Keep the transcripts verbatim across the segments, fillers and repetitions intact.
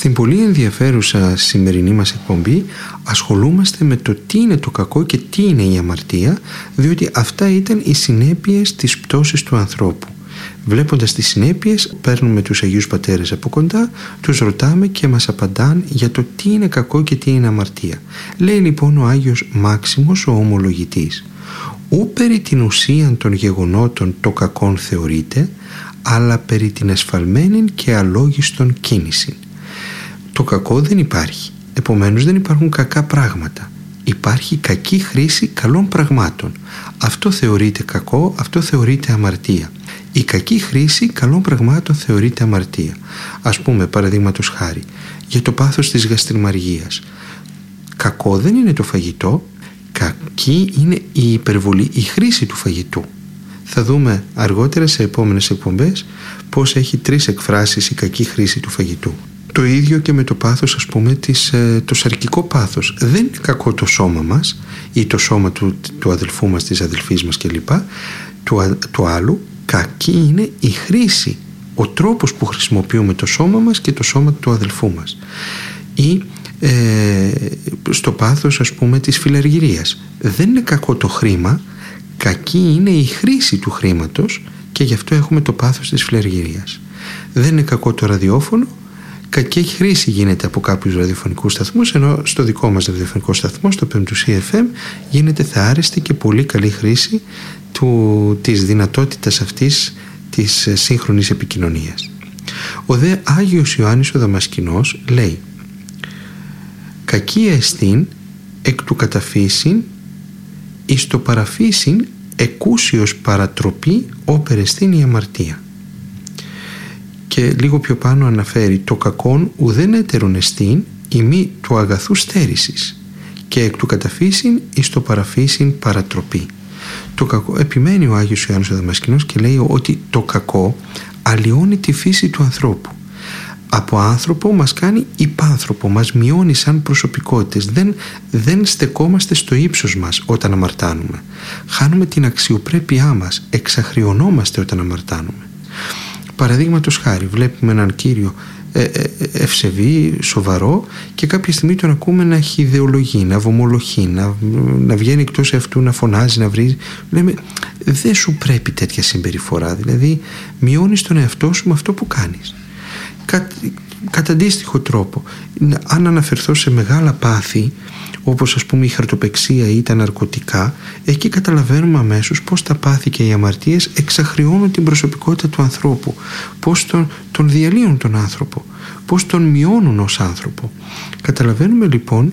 Στην πολύ ενδιαφέρουσα σημερινή μας εκπομπή ασχολούμαστε με το τι είναι το κακό και τι είναι η αμαρτία, διότι αυτά ήταν οι συνέπειες της πτώσης του ανθρώπου. Βλέποντας τις συνέπειες, παίρνουμε τους Αγίους Πατέρες από κοντά, τους ρωτάμε και μας απαντάν για το τι είναι κακό και τι είναι αμαρτία. Λέει λοιπόν ο Άγιος Μάξιμος, ο ομολογητής: «Ου περί την ουσίαν των γεγονότων το κακόν θεωρείται, αλλά περί την εσφαλμένην και αλόγιστον κίνησιν». Το κακό δεν υπάρχει, επομένως δεν υπάρχουν κακά πράγματα. Υπάρχει κακή χρήση καλών πραγμάτων. Αυτό θεωρείται κακό, αυτό θεωρείται αμαρτία. Η κακή χρήση καλών πραγμάτων θεωρείται αμαρτία. Ας πούμε, παραδείγματος χάρη, για το πάθος της γαστριμαργίας. Κακό δεν είναι το φαγητό, κακή είναι η υπερβολή, η χρήση του φαγητού. Θα δούμε αργότερα σε επόμενες εκπομπές πώς έχει τρεις εκφράσεις η κακή χρήση του φαγητού. Το ίδιο και με το πάθος, ας πούμε, της, το σαρκικό πάθος. Δεν είναι κακό το σώμα μας ή το σώμα του, του αδελφού μας, της αδελφής μας κλπ. Του, του άλλου. Κακή είναι η χρήση, ο τρόπος που χρησιμοποιούμε το σώμα μας και το σώμα του αδελφού μας. Ή ε, στο πάθος, ας πούμε, της φιλαργυρίας. Δεν είναι κακό το χρήμα, κακή είναι η χρήση του χρήματος και γι' αυτό έχουμε το πάθος της φιλαργυρίας. Δεν είναι κακό το ραδιόφωνο, κακή χρήση γίνεται από κάποιους ραδιοφωνικούς σταθμούς, ενώ στο δικό μας ραδιοφωνικό σταθμό, στο Πεμπτουσί εφ εμ, γίνεται θεάριστη και πολύ καλή χρήση του, της δυνατότητας αυτής της σύγχρονης επικοινωνίας. Ο δε Άγιος Ιωάννης ο Δαμασκηνός λέει: «Κακία εστίν εκ του καταφύσιν εις το παραφύσιν εκούσιος παρατροπή όπερεστίν η αμαρτία». Και λίγο πιο πάνω αναφέρει: «Το κακόν ουδέν έτερον εστίν η μη του αγαθού στέρησης και εκ του καταφύσιν εις το παραφύσιν παρατροπή». Το κακό, επιμένει ο Άγιος Ιωάννης ο Δαμασκηνός και λέει ότι το κακό αλλοιώνει τη φύση του ανθρώπου. Από άνθρωπο μας κάνει υπάνθρωπο, μας μειώνει σαν προσωπικότητες. Δεν, δεν στεκόμαστε στο ύψος μας όταν αμαρτάνουμε. Χάνουμε την αξιοπρέπειά μας, εξαχριωνόμαστε όταν αμαρτάνουμε. Παραδείγματος χάρη, βλέπουμε έναν κύριο ε, ε, ευσεβή, σοβαρό, και κάποια στιγμή τον ακούμε να χυδεολογεί, να βομολογεί, να, να βγαίνει εκτός αυτού, να φωνάζει, να βρίζει. Λέμε, δεν σου πρέπει τέτοια συμπεριφορά, δηλαδή μειώνεις τον εαυτό σου με αυτό που κάνεις. Κα, κατά αντίστοιχο τρόπο, αν αναφερθώ σε μεγάλα πάθη, όπως ας πούμε η χαρτοπεξία ή τα ναρκωτικά, εκεί καταλαβαίνουμε αμέσως πως τα πάθη και οι αμαρτίες εξαχριώνουν την προσωπικότητα του ανθρώπου, πως τον, τον διαλύουν τον άνθρωπο, πως τον μειώνουν ως άνθρωπο. Καταλαβαίνουμε λοιπόν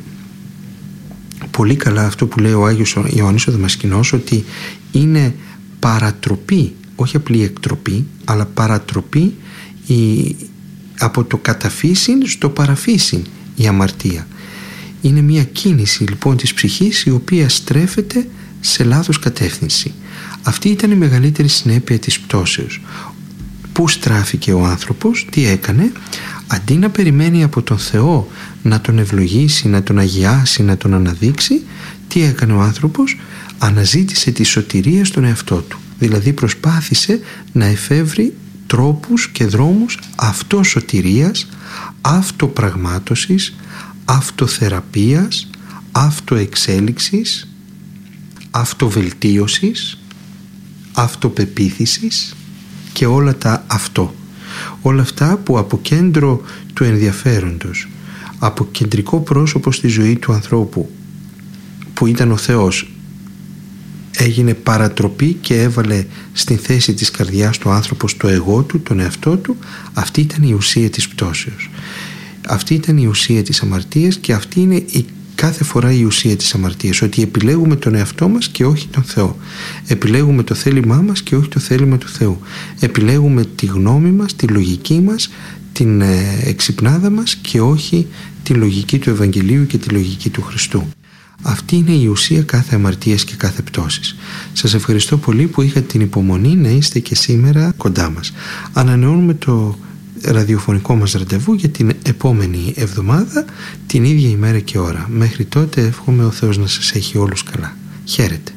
πολύ καλά αυτό που λέει ο Άγιος Ιωάννης ο Δαμασκηνός, ότι είναι παρατροπή, όχι απλή εκτροπή, αλλά παρατροπή η, από το καταφύσιν στο παραφύσιν η αμαρτία. Είναι μια κίνηση λοιπόν της ψυχής η οποία στρέφεται σε λάθος κατεύθυνση. Αυτή ήταν η μεγαλύτερη συνέπεια της πτώσεως. Πού στράφηκε ο άνθρωπος, τι έκανε? Αντί να περιμένει από τον Θεό να τον ευλογήσει, να τον αγιάσει, να τον αναδείξει, τι έκανε ο άνθρωπος? Αναζήτησε τη σωτηρία στον εαυτό του. Δηλαδή προσπάθησε να εφεύρει τρόπους και δρόμους αυτοσωτηρίας, αυτοπραγμάτωσης, αυτοθεραπείας, αυτοεξέλιξης, αυτοβελτίωσης, αυτοπεποίθησης και όλα τα αυτό. Όλα αυτά που από κέντρο του ενδιαφέροντος, από κεντρικό πρόσωπο στη ζωή του ανθρώπου που ήταν ο Θεός, έγινε παρατροπή και έβαλε στην θέση της καρδιάς του άνθρωπος το εγώ του, τον εαυτό του. Αυτή ήταν η ουσία της πτώσεως. Αυτή ήταν η ουσία της αμαρτίας και αυτή είναι η κάθε φορά η ουσία της αμαρτίας, ότι επιλέγουμε τον εαυτό μας και όχι τον Θεό. Επιλέγουμε το θέλημά μας και όχι το θέλημα του Θεού. Επιλέγουμε τη γνώμη μας, τη λογική μας, την ε, εξυπνάδα μας και όχι τη λογική του Ευαγγελίου και τη λογική του Χριστού. Αυτή είναι η ουσία κάθε αμαρτίας και κάθε πτώσης. Σας ευχαριστώ πολύ που είχατε την υπομονή να είστε και σήμερα κοντά μας. Ανανεώνουμε το ραδιοφωνικό μας ραντεβού για την επόμενη εβδομάδα, την ίδια ημέρα και ώρα. Μέχρι τότε εύχομαι ο Θεός να σας έχει όλους καλά. Χαίρετε.